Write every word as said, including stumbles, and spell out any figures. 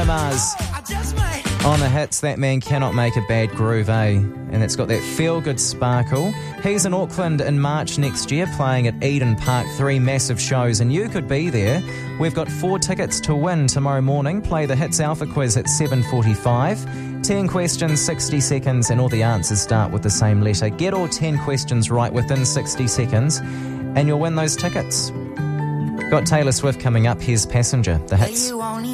Mars. On the hits, that man cannot make a bad groove, eh? And it's got that feel-good sparkle. He's in Auckland in March next year, playing at Eden Park, three massive shows, and you could be there. We've got four tickets to win tomorrow morning. Play the Hits Alpha Quiz at seven forty-five. ten questions, sixty seconds, and all the answers start with the same letter. Get all ten questions right within sixty seconds, and you'll win those tickets. Got Taylor Swift coming up. Here's Passenger, the hits.